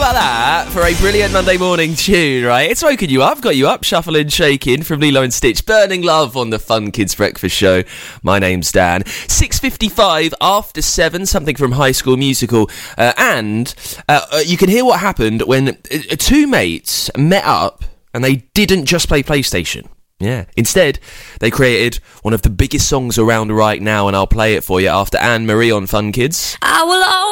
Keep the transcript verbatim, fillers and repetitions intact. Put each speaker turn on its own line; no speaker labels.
about that for a brilliant Monday morning tune, right? It's woken you up, got you up, shuffling, shaking from Lilo and Stitch. Burning Love on the Fun Kids Breakfast Show. My name's Dan. six fifty-five after seven, something from High School Musical. Uh, and uh, you can hear what happened when uh, two mates met up and they didn't just play PlayStation. Yeah. Instead, they created one of the biggest songs around right now, and I'll play it for you after Anne Marie on Fun Kids.
I will always